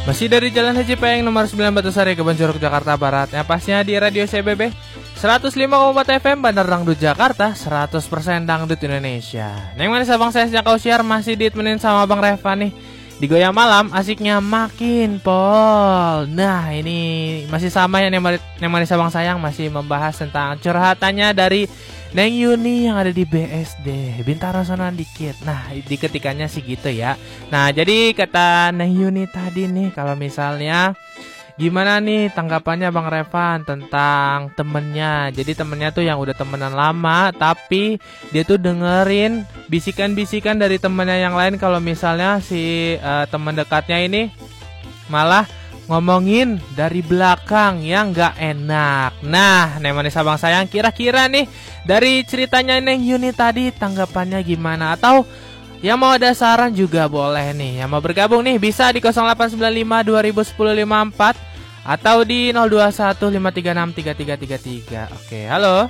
Masih dari Jalan Haji Payeng nomor 9 Batusari, Kebon Jeruk, Jakarta Barat. Yang pastinya di Radio CBB 105,4 FM Bandar Dangdut Jakarta, 100% Dangdut Indonesia. Neng manis abang saya sejak kau siar masih ditemenin sama Bang Reva nih. Di Goyang Malam asiknya makin pol. Nah ini masih sama ya Neng manis abang sayang, masih membahas tentang curhatannya dari Neng Yuni yang ada di BSD Bintaro sonoan dikit. Nah di ketikannya sih gitu ya. Nah jadi kata Neng Yuni tadi nih, kalau misalnya gimana nih tanggapannya Bang Revan tentang temennya. Jadi temennya tuh yang udah temenan lama, tapi dia tuh dengerin bisikan-bisikan dari temennya yang lain kalau misalnya si teman dekatnya ini malah ngomongin dari belakang yang gak enak. Nah, Neng manis abang sayang, kira-kira nih dari ceritanya Neng Yuni tadi tanggapannya gimana? Atau yang mau ada saran juga boleh nih. Yang mau bergabung nih bisa di 0895 2010 54 atau di 021 536 3333. Oke, halo.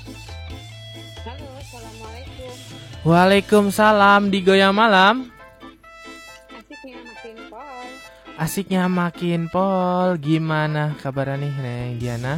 Halo, assalamualaikum. Waalaikumsalam. Di Goyang Malam Asiknya makin pol. asiknya makin pol. Gimana kabarnya nih Neng Diana?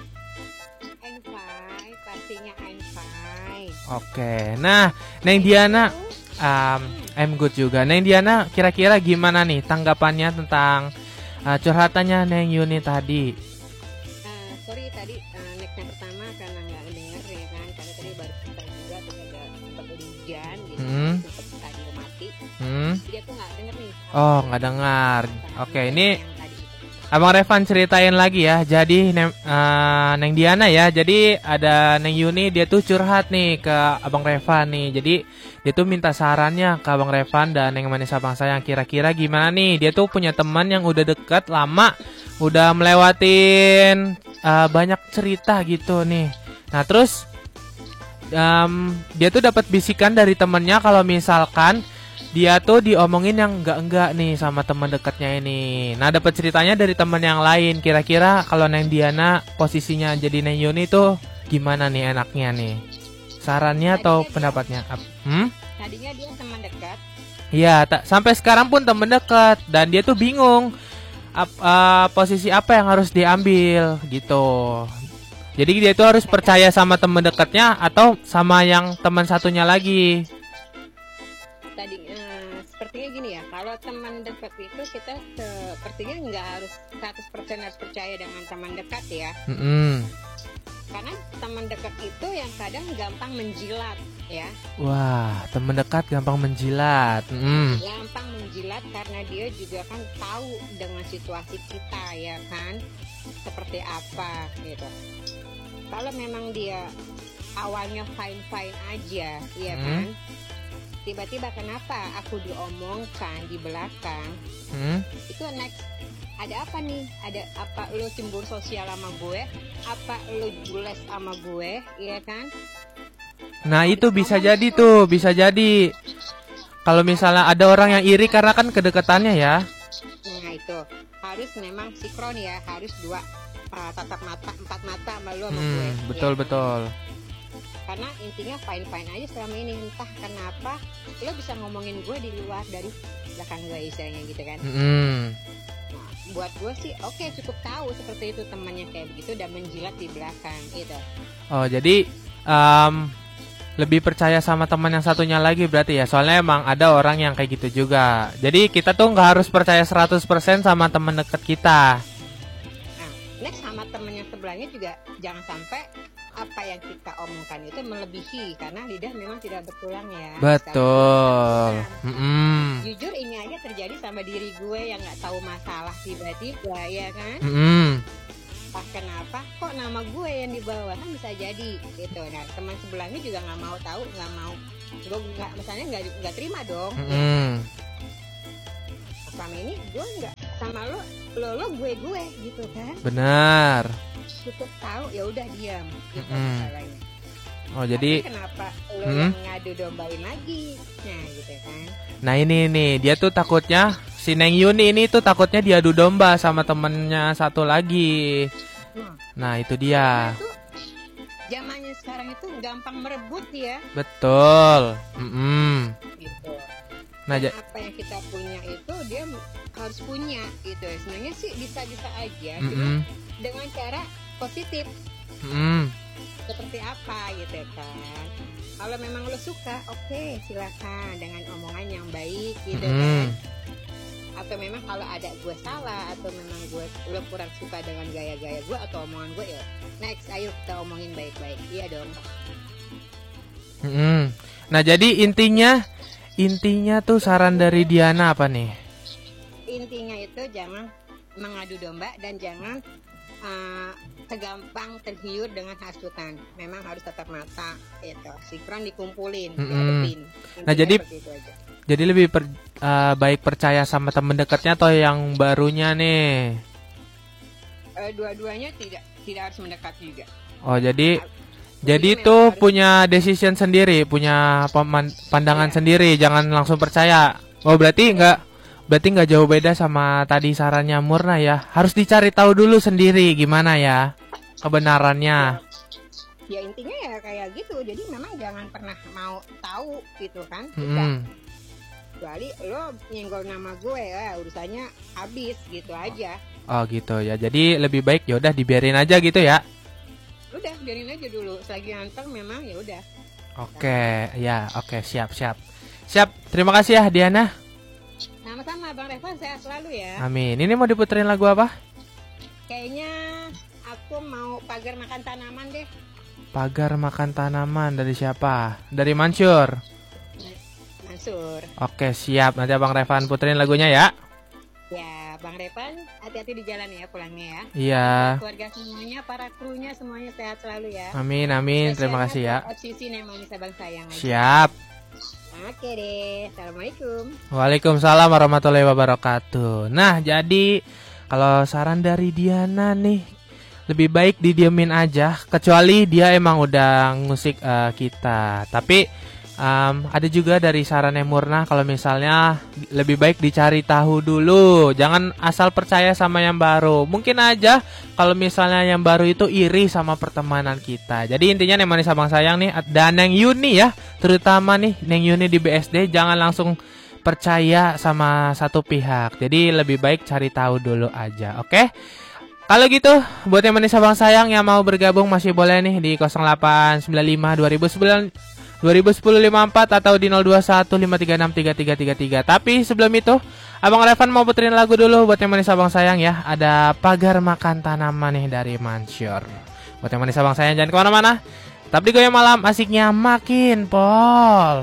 I'm fine, pastinya I'm fine. Oke, nah Neng Diana, I'm good juga. Neng Diana, kira-kira gimana nih tanggapannya tentang curhatannya Neng Yuni tadi? Sorry tadi next-nya pertama karena nggak denger ya kan, karena tadi baru kita juga terus ada sempat hujan gitu, sempat tadi mati. Dia tuh nggak denger nih. Oh, nggak dengar. Oke, ini Yang tadi itu. Abang Revan ceritain lagi ya. Jadi Neng Diana ya. Jadi ada Neng Yuni, dia tuh curhat nih ke Abang Revan nih. Jadi dia tuh minta sarannya ke Abang Revan dan Neng manis abang sayang. Kira-kira gimana nih? Dia tuh punya teman yang udah deket lama, udah melewatin banyak cerita gitu nih. Nah terus dia tuh dapat bisikan dari temennya kalau misalkan dia tuh diomongin yang enggak nih sama teman dekatnya ini. Nah dapat ceritanya dari teman yang lain. Kira-kira kalau Neng Diana posisinya jadi Neng Yuni tuh gimana nih enaknya nih? Sarannya atau pendapatnya? Tadinya dia teman dekat. Iya, sampai sekarang pun teman dekat dan dia tuh bingung posisi apa yang harus diambil gitu. Jadi dia tuh harus percaya sama teman dekatnya atau sama yang teman satunya lagi. Tadi sepertinya gini ya, kalau teman dekat itu kita sepertinya nggak harus 100% harus percaya dengan teman dekat ya. Karena teman dekat itu yang kadang gampang menjilat ya. Wah, teman dekat gampang menjilat. Gampang menjilat karena dia juga kan tahu dengan situasi kita ya kan, seperti apa gitu. Kalau memang dia awalnya fine-fine aja ya kan, tiba-tiba kenapa aku diomongkan di belakang, itu next ada apa nih, ada apa lo cemburu sosial sama gue, apa lo jules sama gue ya kan. Nah itu bisa jadi tuh, bisa jadi kalau misalnya ada orang yang iri karena kan kedekatannya ya. Nah itu harus memang sinkron ya, harus dua tatap mata, empat mata sama lo sama gue. Betul ya. betul. Karena intinya fine-fine aja selama ini, entah kenapa lo bisa ngomongin gue di luar dari belakang gue istilahnya gitu kan. Nah, buat gue sih oke, cukup tahu seperti itu temannya kayak begitu dan menjilat di belakang gitu. Oh jadi lebih percaya sama teman yang satunya lagi berarti ya. Soalnya emang ada orang yang kayak gitu juga. Jadi kita tuh gak harus percaya 100% sama teman dekat kita. Nah next sama temen yang sebelahnya juga jangan sampai apa yang kita omongkan itu melebihi, karena lidah memang tidak bertulang ya. Betul. Jujur ini aja terjadi sama diri gue yang nggak tahu masalah tiba-tiba ya kan. Kenapa kok nama gue yang dibawa, kan bisa jadi gitu. Nah teman sebelahnya juga nggak mau tahu, nggak mau, gue nggak, misalnya nggak terima dong. Selama ini gue nggak sama lo gue gitu kan. Benar. Cukup tahu ya udah diam gitu masalahnya. Oh jadi tapi kenapa lo yang ngadu dombain lagi, nah gitu kan. Nah ini nih dia tuh takutnya si Neng Yuni ini tuh takutnya diadu domba sama temennya satu lagi. Nah itu dia. Itu zamannya sekarang itu gampang merebut ya. Betul. Gitu. Nah apa yang kita punya itu dia harus punya gitu. Sebenarnya sih bisa-bisa aja, Mm-mm. cuma dengan cara positif. Mm-mm. Seperti apa gitu kan. Kalau memang lo suka, oke, silakan dengan omongan yang baik gitu kan. Atau memang kalau ada gue salah, atau memang lo kurang suka dengan gaya-gaya gue atau omongan gue, ya next, ayo kita omongin baik-baik. Iya dong. Nah, jadi intinya tuh saran dari Diana apa nih? Intinya itu jangan mengadu domba dan jangan segampang tergiur dengan hasutan. Memang harus tetap mata itu, sinkron dikumpulin, dihadapin. Nah, jadi lebih baik percaya sama temen dekatnya atau yang barunya nih? Dua-duanya tidak harus mendekat juga. Oh, jadi tuh punya decision sendiri, punya pandangan sendiri, jangan langsung percaya. Oh, berarti nggak jauh beda sama tadi sarannya Murna ya. Harus dicari tahu dulu sendiri gimana ya kebenarannya. Ya intinya ya kayak gitu. Jadi memang jangan pernah mau tahu gitu kan. Kecuali lo nyenggol nama gue, ya urusannya habis gitu aja. Oh gitu ya. Jadi lebih baik ya udah dibiarin aja gitu ya. Udah biarin aja dulu. Selagi anteng memang ya udah. Oke, siap. Terima kasih ya Diana. Sama-sama Bang Revan, sehat selalu ya. Amin. Ini mau diputerin lagu apa? Kayaknya aku mau Pagar Makan Tanaman deh. Pagar Makan Tanaman dari siapa? Dari Mansur. Oke, siap. Nanti Bang Revan puterin lagunya ya. Ya, Bang Revan, hati-hati di jalan ya pulangnya ya. Iya. Keluarga semuanya, para krunya semuanya sehat selalu ya. Amin. Terima kasih ya. FCC Nemani Sabang Sayang aja. Siap. Oke deh, assalamualaikum. Waalaikumsalam warahmatullahi wabarakatuh. Nah, jadi kalau saran dari Diana nih, lebih baik didiemin aja. Kecuali dia emang udah ngusik kita. Tapi ada juga dari sarannya Murna, kalau misalnya lebih baik dicari tahu dulu. Jangan asal percaya sama yang baru. Mungkin aja kalau misalnya yang baru itu iri sama pertemanan kita. Jadi intinya Nemani Sabang Sayang nih, dan Neng Yuni ya, terutama nih Neng Yuni di BSD, jangan langsung percaya sama satu pihak. Jadi lebih baik cari tahu dulu aja. Oke? Kalau gitu, buat Nemani Sabang Sayang yang mau bergabung masih boleh nih di 0895 201054 atau di 0215363333. Tapi sebelum itu, Abang Revan mau puterin lagu dulu buat yang manis Abang Sayang ya. Ada Pagar Makan Tanaman nih dari Mansur. Buat yang manis Abang Sayang jangan kemana-mana. Tetap di Goyang Malam, asiknya makin pol.